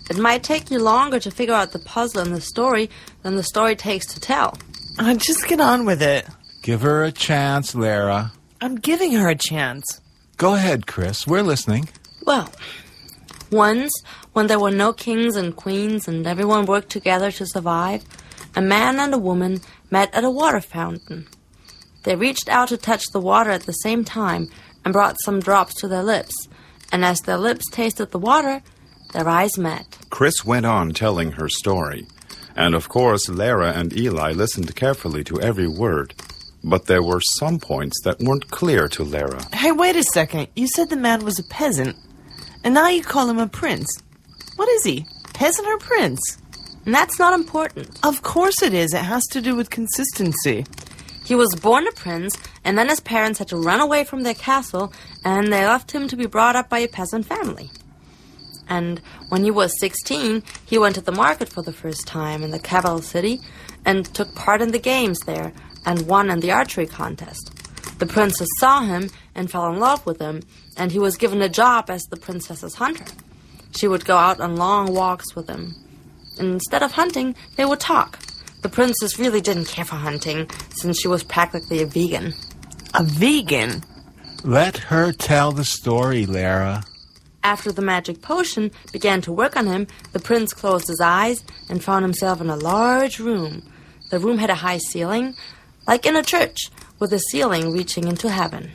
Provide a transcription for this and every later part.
It might take you longer to figure out the puzzle in the story than the story takes to tell. Just get on with it. Give her a chance, Lara. I'm giving her a chance. Go ahead, Chris. We're listening. Well, once, when there were no kings and queens and everyone worked together to survive, a man and a woman met at a water fountain. They reached out to touch the water at the same time and brought some drops to their lips. And as their lips tasted the water, their eyes met. Chris went on telling her story. And of course, Lara and Eli listened carefully to every word. But there were some points that weren't clear to Lara. Hey, wait a second. You said the man was a peasant. And now you call him a prince. What is he? Peasant or prince? And that's not important. Of course it is. It has to do with consistency. He was born a prince, and then his parents had to run away from their castle, and they left him to be brought up by a peasant family. And when he was 16, he went to the market for the first time in the capital city and took part in the games there and won in the archery contest. The princess saw him and fell in love with him, and he was given a job as the princess's hunter. She would go out on long walks with him. And instead of hunting, they would talk. The princess really didn't care for hunting, since she was practically a vegan. A vegan? Let her tell the story, Lara. After the magic potion began to work on him, the prince closed his eyes and found himself in a large room. The room had a high ceiling, like in a church, with a ceiling reaching into heaven.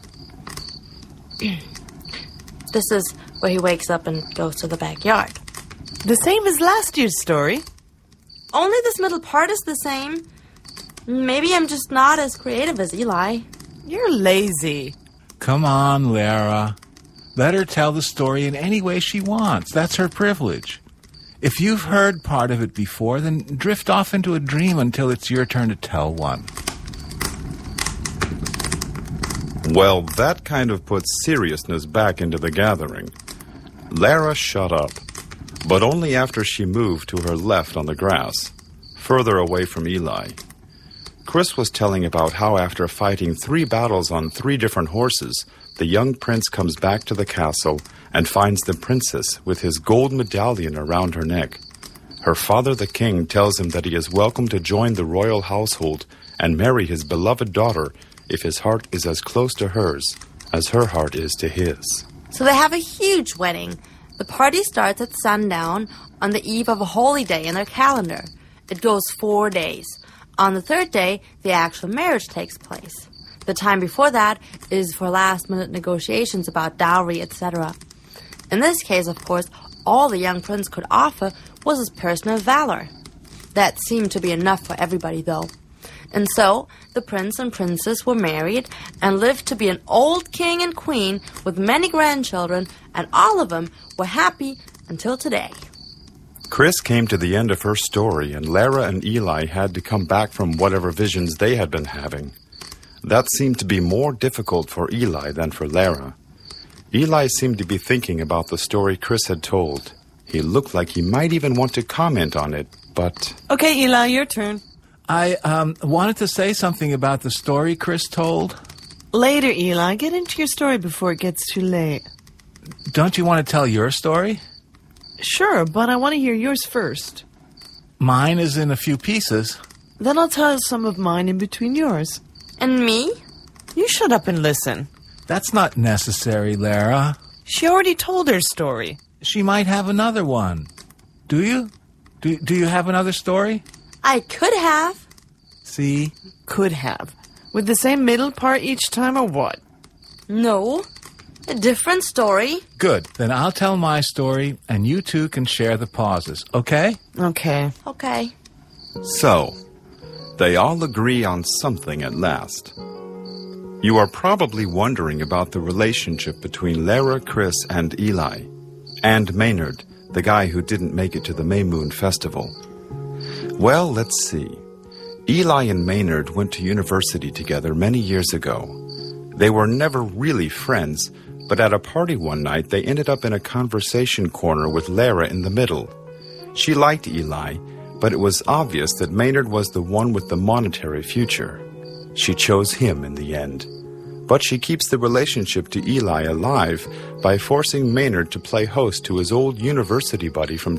This is where he wakes up and goes to the backyard. The same as last year's story. Only this middle part is the same. Maybe I'm just not as creative as Eli. You're lazy. Come on, Lara. Let her tell the story in any way she wants. That's her privilege. If you've heard part of it before, then drift off into a dream until it's your turn to tell one. Well, that kind of puts seriousness back into the gathering. Lara shut up, but only after she moved to her left on the grass, further away from Eli. Chris was telling about how after fighting 3 battles on 3 different horses, the young prince comes back to the castle and finds the princess with his gold medallion around her neck. Her father, the king, tells him that he is welcome to join the royal household and marry his beloved daughter if his heart is as close to hers as her heart is to his. So they have a huge wedding. The party starts at sundown on the eve of a holy day in their calendar. It goes 4 days. On the 3rd day, the actual marriage takes place. The time before that is for last-minute negotiations about dowry, etc. In this case, of course, all the young prince could offer was his personal valor. That seemed to be enough for everybody, though. And so, the prince and princess were married and lived to be an old king and queen with many grandchildren, and all of them were happy until today. Chris came to the end of her story, and Lara and Eli had to come back from whatever visions they had been having. That seemed to be more difficult for Eli than for Lara. Eli seemed to be thinking about the story Chris had told. He looked like he might even want to comment on it, but... Okay, Eli, your turn. I wanted to say something about the story Chris told. Later, Eli. Get into your story before it gets too late. Don't you want to tell your story? Sure, but I want to hear yours first. Mine is in a few pieces. Then I'll tell some of mine in between yours. And me? You shut up and listen. That's not necessary, Lara. She already told her story. She might have another one. Do you? Do you have another story? I could have. See? Could have. With the same middle part each time, or what? No. A different story. Good. Then I'll tell my story, and you two can share the pauses, okay? Okay. Okay. So, they all agree on something at last. You are probably wondering about the relationship between Lara, Chris, and Eli, and Maynard, the guy who didn't make it to the May Moon Festival. Well, let's see. Eli and Maynard went to university together many years ago. They were never really friends, but at a party one night, they ended up in a conversation corner with Lara in the middle. She liked Eli, but it was obvious that Maynard was the one with the monetary future. She chose him in the end. But she keeps the relationship to Eli alive by forcing Maynard to play host to his old university buddy from